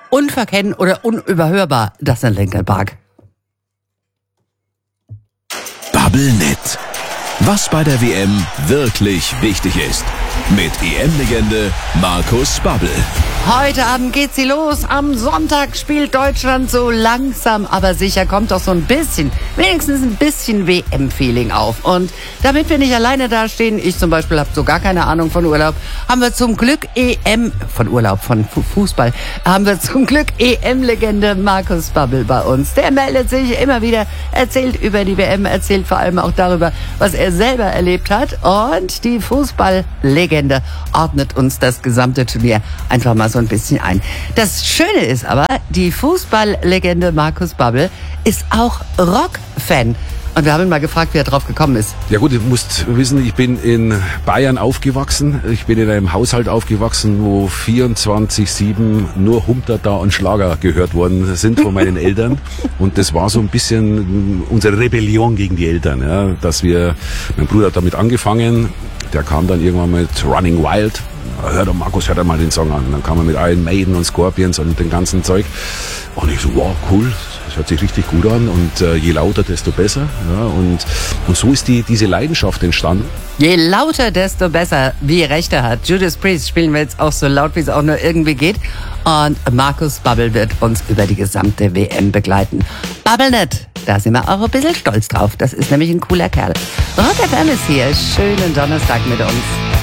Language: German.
unverkennen oder unüberhörbar, das in Linkin Park. Bubblenet. Was bei der WM wirklich wichtig ist. Mit EM-Legende Markus Babbel. Heute Abend geht's hier los. Am Sonntag spielt Deutschland so langsam, aber sicher kommt doch so ein bisschen, wenigstens ein bisschen WM-Feeling auf. Und damit wir nicht alleine dastehen, ich zum Beispiel habe so gar keine Ahnung von Urlaub, haben wir zum Glück von Fußball, haben wir zum Glück EM-Legende Markus Babbel bei uns. Der meldet sich immer wieder, erzählt über die WM, erzählt vor allem auch darüber, was er selber erlebt hat. Und die Fußballlegende ordnet uns das gesamte Turnier einfach mal so ein bisschen ein. Das Schöne ist aber, die Fußballlegende Markus Babbel ist auch Rock-Fan. Und wir haben ihn mal gefragt, wie er drauf gekommen ist. Ja gut, ihr müsst wissen, ich bin in Bayern aufgewachsen. Ich bin in einem Haushalt aufgewachsen, wo 24/7 nur Humtata und Schlager gehört worden sind von meinen Eltern. Und das war so ein bisschen unsere Rebellion gegen die Eltern. Ja, mein Bruder hat damit angefangen, der kam dann irgendwann mit Running Wild. Hör doch Markus, hör doch mal den Song an. Und dann kam er mit Iron Maiden und Scorpions und dem ganzen Zeug. Und ich so, wow, cool, das hört sich richtig gut an. Und je lauter, desto besser. Ja, und so ist diese Leidenschaft entstanden. Je lauter, desto besser, wie Recht er hat. Judas Priest spielen wir jetzt auch so laut, wie es auch nur irgendwie geht. Und Markus Babbel wird uns über die gesamte WM begleiten. Bubblenet, da sind wir auch ein bisschen stolz drauf. Das ist nämlich ein cooler Kerl. Rock FM ist hier. Schönen Donnerstag mit uns.